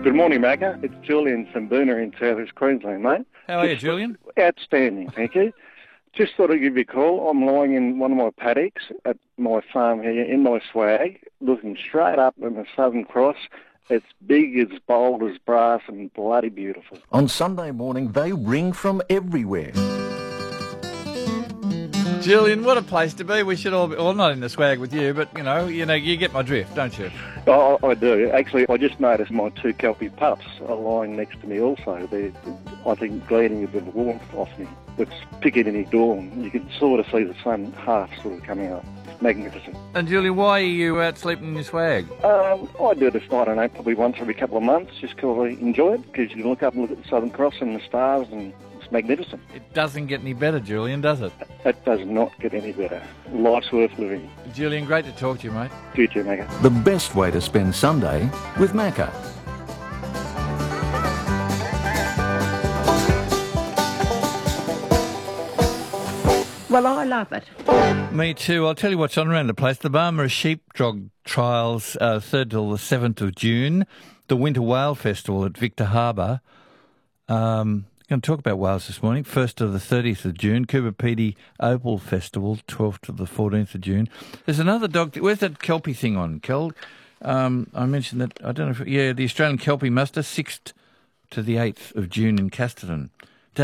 Good morning, Macca. It's Julian Samboona in South East Queensland, mate. How are you, Julian? Outstanding, thank you. Just thought I'd give you a call. I'm lying in one of my paddocks at my farm here in my swag, looking straight up at the Southern Cross. It's big, it's bold as brass and bloody beautiful. On Sunday morning, they ring from everywhere. Julian, what a place to be. We should all be, well, not in the swag with you, but, you know, you get my drift, don't you? Oh, I do. Actually, I just noticed my two Kelpie pups are lying next to me also. They're, I think, gleaning a bit of warmth off me. It's Piccadilly dawn. You can sort of see the sun half sort of coming up. Magnificent. And, Julian, why are you out sleeping in your swag? I do this, I don't know, probably once every couple of months, just because I enjoy it, because you can look up and look at the Southern Cross and the stars, and it's magnificent. It doesn't get any better, Julian, does it? It does not get any better. Life's worth living. Julian, great to talk to you, mate. You too, Macca. The best way to spend Sunday with Macca. Well, I love it. Me too. I'll tell you what's on around the place. The Barmera Sheepdog Trials, 3rd till the 7th of June. The Winter Whale Festival at Victor Harbour. Going to talk about whales this morning. 1st to the 30th of June. Coober Pedy Opal Festival, 12th to the 14th of June. There's another dog. Where's that Kelpie thing on, Kel? I mentioned that, I don't know if... Yeah, the Australian Kelpie Muster, 6th to the 8th of June in Casterton.